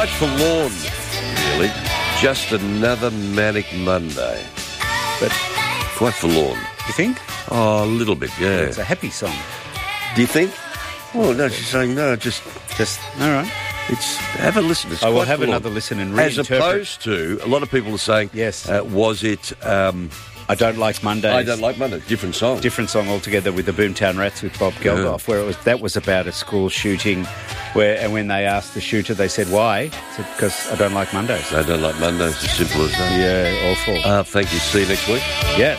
Quite forlorn, really. Just another manic Monday. But quite forlorn. You think? Oh, a little bit, yeah. It's a happy song. Do you think? Oh, no, she's saying no, just all right. It's have a listen. It's I will quite have forlorn. another listen and As reinterpret. opposed to, a lot of people are saying, Yes. was it... I Don't Like Mondays. I Don't Like Mondays. Different song. Different song altogether with the Boomtown Rats with Bob Geldof, where that was about a school shooting, and when they asked the shooter, they said, why? He said, because I don't like Mondays. I Don't Like Mondays, as simple as that. Yeah, awful. Thank you. See you next week. Yeah.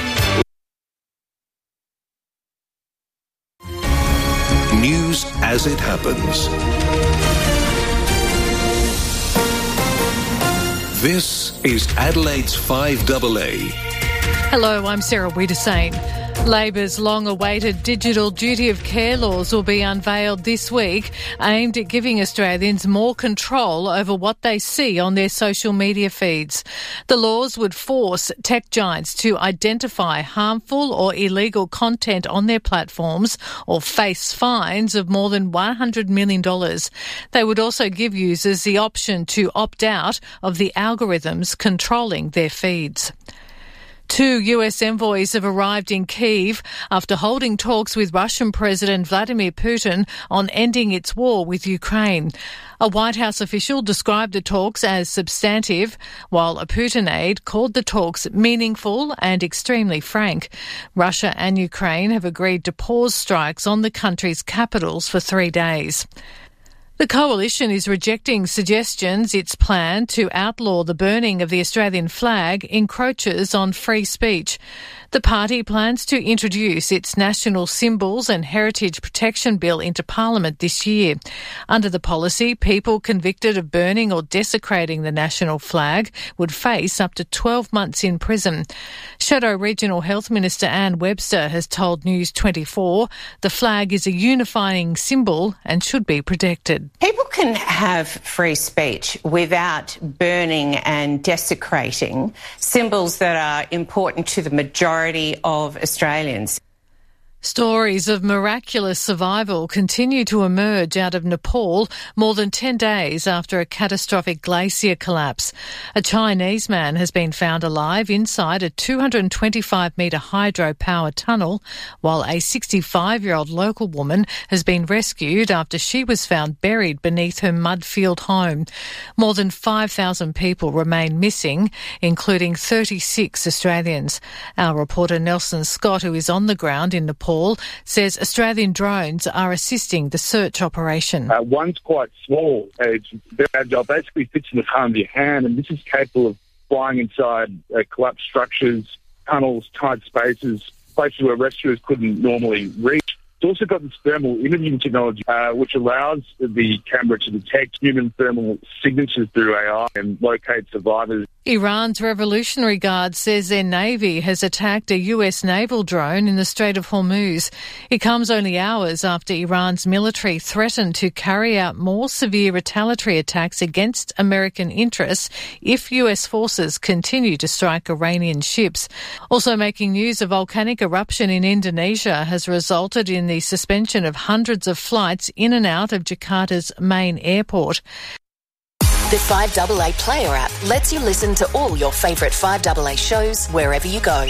News as it happens. This is Adelaide's 5AA. Hello, I'm Sarah Wiedersane. Labor's long-awaited digital duty of care laws will be unveiled this week, aimed at giving Australians more control over what they see on their social media feeds. The laws would force tech giants to identify harmful or illegal content on their platforms or face fines of more than $100 million. They would also give users the option to opt out of the algorithms controlling their feeds. 2 US envoys have arrived in Kyiv after holding talks with Russian President Vladimir Putin on ending its war with Ukraine. A White House official described the talks as substantive, while a Putin aide called the talks meaningful and extremely frank. Russia and Ukraine have agreed to pause strikes on the country's capitals for 3 days. The Coalition is rejecting suggestions its plan to outlaw the burning of the Australian flag encroaches on free speech. The party plans to introduce its National Symbols and Heritage Protection Bill into Parliament this year. Under the policy, people convicted of burning or desecrating the national flag would face up to 12 months in prison. Shadow Regional Health Minister Anne Webster has told News 24 the flag is a unifying symbol and should be protected. People can have free speech without burning and desecrating symbols that are important to the majority of Australians. Stories of miraculous survival continue to emerge out of Nepal more than 10 days after a catastrophic glacier collapse. A Chinese man has been found alive inside a 225-metre hydro-power tunnel, while a 65-year-old local woman has been rescued after she was found buried beneath her mud-filled home. More than 5,000 people remain missing, including 36 Australians. Our reporter Nelson Scott, who is on the ground in Nepal, says Australian drones are assisting the search operation. One's quite small. It's very agile, basically fits in the palm of your hand, and this is capable of flying inside collapsed structures, tunnels, tight spaces, places where rescuers couldn't normally reach. It's also got this thermal imaging technology, which allows the camera to detect human thermal signatures through AI and locate survivors. Iran's Revolutionary Guard says their navy has attacked a US naval drone in the Strait of Hormuz. It comes only hours after Iran's military threatened to carry out more severe retaliatory attacks against American interests if US forces continue to strike Iranian ships. Also making news, a volcanic eruption in Indonesia has resulted in the suspension of hundreds of flights in and out of Jakarta's main airport. The 5AA Player app lets you listen to all your favourite 5AA shows wherever you go.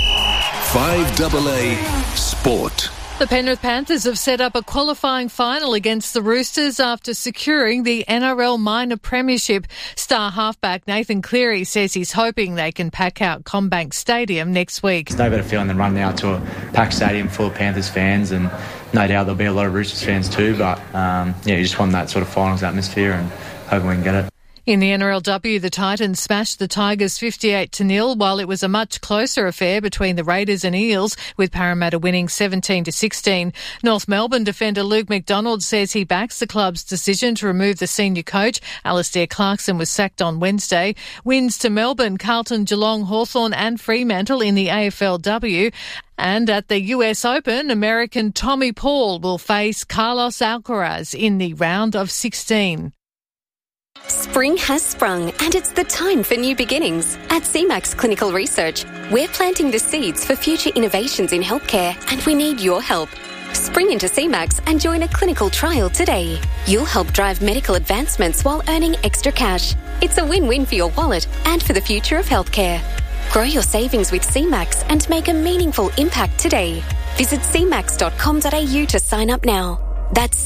5AA Sport. The Penrith Panthers have set up a qualifying final against the Roosters after securing the NRL Minor Premiership. Star halfback Nathan Cleary says he's hoping they can pack out CommBank Stadium next week. There's no better feeling than running out to a packed stadium full of Panthers fans, and no doubt there'll be a lot of Roosters fans too, but you just want that sort of finals atmosphere and hoping we can get it. In the NRLW, the Titans smashed the Tigers 58-0, while it was a much closer affair between the Raiders and Eels, with Parramatta winning 17-16. North Melbourne defender Luke McDonald says he backs the club's decision to remove the senior coach. Alistair Clarkson was sacked on Wednesday. Wins to Melbourne, Carlton, Geelong, Hawthorn and Fremantle in the AFLW. And at the US Open, American Tommy Paul will face Carlos Alcaraz in the round of 16. Spring has sprung and it's the time for new beginnings. At CMAX Clinical Research, we're planting the seeds for future innovations in healthcare and we need your help. Spring into CMAX and join a clinical trial today. You'll help drive medical advancements while earning extra cash. It's a win-win for your wallet and for the future of healthcare. Grow your savings with CMAX and make a meaningful impact today. Visit cmax.com.au to sign up now. That's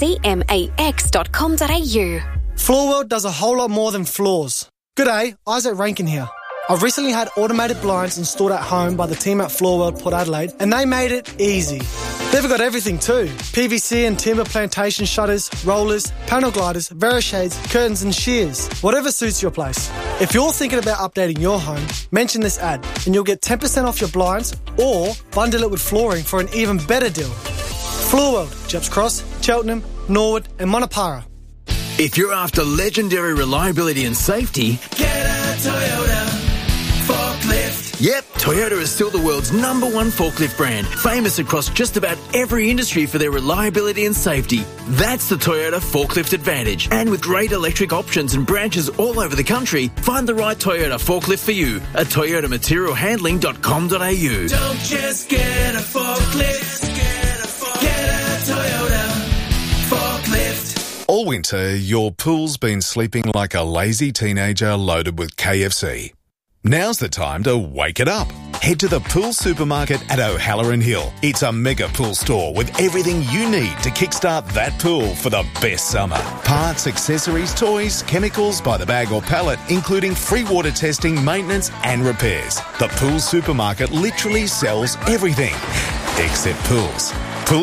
cmax.com.au. Floorworld does a whole lot more than floors. G'day, Isaac Rankin here. I've recently had automated blinds installed at home by the team at Floorworld Port Adelaide, and they made it easy. They've got everything too. PVC and timber plantation shutters, rollers, panel gliders, Verishades, curtains and shears. Whatever suits your place. If you're thinking about updating your home, mention this ad and you'll get 10% off your blinds or bundle it with flooring for an even better deal. Floorworld, Jeps Cross, Cheltenham, Norwood and Monopara. If you're after legendary reliability and safety, get a Toyota forklift. Yep, Toyota is still the world's #1 forklift brand, famous across just about every industry for their reliability and safety. That's the Toyota Forklift Advantage. And with great electric options and branches all over the country, find the right Toyota forklift for you at toyotamaterialhandling.com.au. Don't just get a forklift, get a Toyota forklift. All winter, your pool's been sleeping like a lazy teenager loaded with KFC. Now's the time to wake it up. Head to the Pool Supermarket at O'Halloran Hill. It's a mega pool store with everything you need to kickstart that pool for the best summer. Parts, accessories, toys, chemicals by the bag or pallet, including free water testing, maintenance and repairs. The Pool Supermarket literally sells everything, except pools.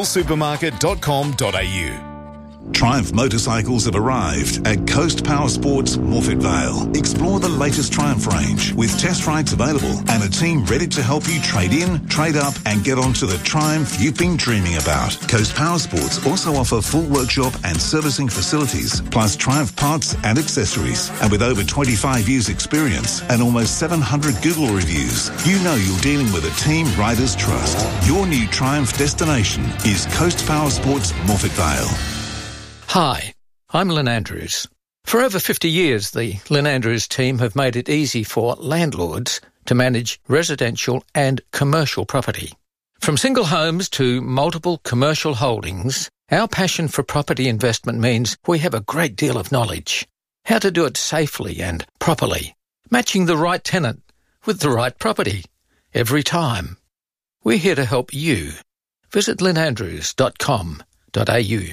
poolsupermarket.com.au. Triumph motorcycles have arrived at Coast Power Sports Morphett Vale. Explore the latest Triumph range with test rides available and a team ready to help you trade in, trade up and get onto the Triumph you've been dreaming about. Coast Power Sports also offer full workshop and servicing facilities, plus Triumph parts and accessories. And with over 25 years experience and almost 700 Google reviews, you know you're dealing with a team riders trust. Your new Triumph destination is Coast Power Sports Morphett Vale. Hi, I'm Lynn Andrews. For over 50 years, the Lynn Andrews team have made it easy for landlords to manage residential and commercial property. From single homes to multiple commercial holdings, our passion for property investment means we have a great deal of knowledge. How to do it safely and properly, matching the right tenant with the right property every time. We're here to help you. Visit lynnandrews.com.au.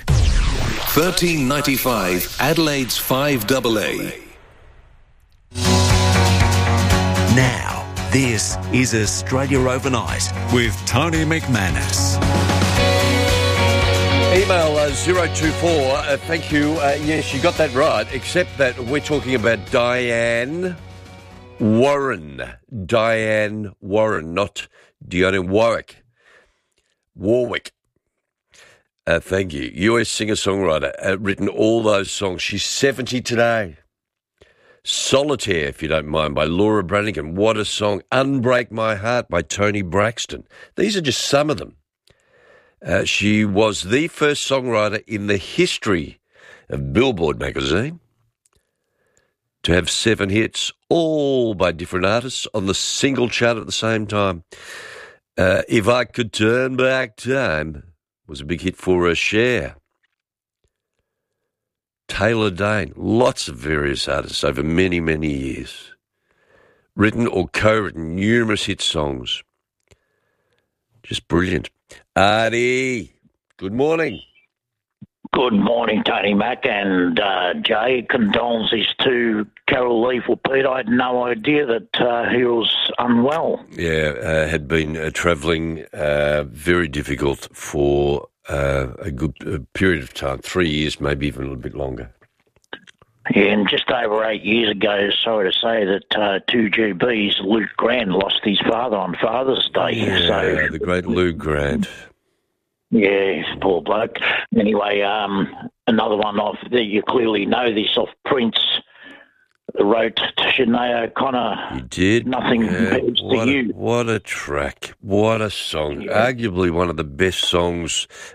1395 Adelaide's 5AA. Now, this is Australia Overnight with Tony McManus. Email 024. Thank you. Yes, you got that right, except that we're talking about Diane Warren. Diane Warren, not Dionne Warwick. Thank you. US singer-songwriter, written all those songs. She's 70 today. Solitaire, if you don't mind, by Laura Branigan. What a song. Unbreak My Heart by Tony Braxton. These are just some of them. She was the first songwriter in the history of Billboard magazine to have 7 hits, all by different artists, on the single chart at the same time. If I Could Turn Back Time was a big hit for Cher. Taylor Dane, lots of various artists over many, many years. Written or co-written numerous hit songs. Just brilliant. Artie, good morning. Good morning, Tony Mac and Jay. Condolences to Carol Lee for Pete. I had no idea that he was unwell. Yeah, had been travelling very difficult for a good period of time, 3 years, maybe even a little bit longer. Yeah, and just over 8 years ago, sorry to say that 2GB's Luke Grant lost his father on Father's Day. Yeah, so, the great Luke Grant. Yeah, poor bloke. Anyway, another one off that you clearly know this off Prince wrote to Sinead O'Connor. He did. Nothing compares to you. What a track. What a song. Yeah. Arguably one of the best songs